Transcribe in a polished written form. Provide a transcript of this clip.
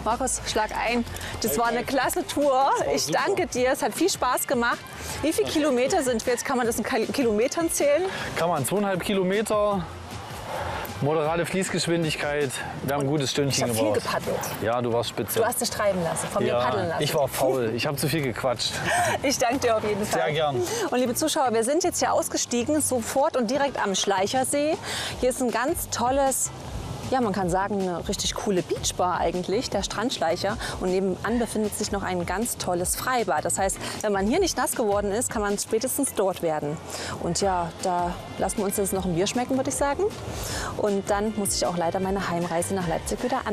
Markus, schlag ein. Das war eine klasse Tour. Ich danke dir. Es hat viel Spaß gemacht. Wie viele Kilometer sind wir jetzt? Kann man das in Kilometern zählen? Kann man 2,5 Kilometer. Moderate Fließgeschwindigkeit. Wir haben ein gutes Stündchen Ich habe viel gebraucht. gepaddelt. Ja, du warst spitze. Du hast dich treiben lassen, von mir paddeln lassen. Ich war faul. Ich habe zu viel gequatscht. Ich danke dir auf jeden Fall. Sehr gern. Und liebe Zuschauer, wir sind jetzt hier ausgestiegen, sofort und direkt am Schleichersee. Hier ist ein ganz tolles, ja, man kann sagen, eine richtig coole Beachbar eigentlich, der Strandschleicher. Und nebenan befindet sich noch ein ganz tolles Freibad. Das heißt, wenn man hier nicht nass geworden ist, kann man spätestens dort werden. Und ja, da lassen wir uns jetzt noch ein Bier schmecken, würde ich sagen. Und dann muss ich auch leider meine Heimreise nach Leipzig wieder